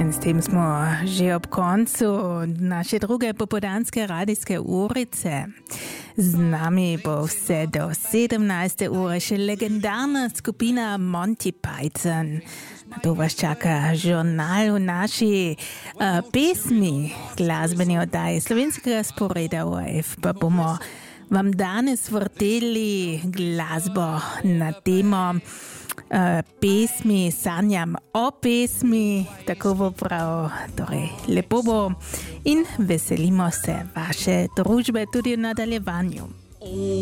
S tem smo že ob koncu naše druge popoldanske radijske urice. Z nami bo vse do 17. ure še legendarna skupina Monty Python. Na to vas čaka žurnal v naši pesmi, glasbeni oddaji slovenskega sporeda ORF, pa bomo vam danes vrteli glasbo na temo pesmi, sanjam o pesmi, tako bo prav, torej lepo bo in veselimo se vaše družbe tudi v nadaljevanju.